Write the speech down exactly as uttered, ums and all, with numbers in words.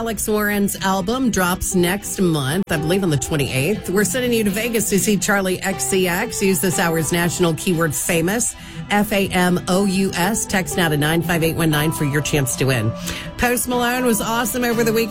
Alex Warren's album drops next month, I believe on the twenty-eighth. We're sending you to Vegas to see Charlie X C X. Use this hour's national keyword famous, F A M O U S. Text now to nine five eight one nine for your chance to win. Post Malone was awesome over the weekend.